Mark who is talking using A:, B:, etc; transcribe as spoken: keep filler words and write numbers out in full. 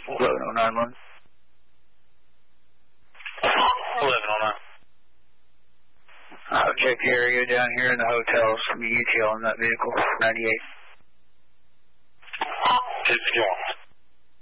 A: eleven oh nine one.
B: eleven oh nine.
A: I'll check the area down here in the hotel. Some U T L in that vehicle, ninety-eight.
B: Keep going.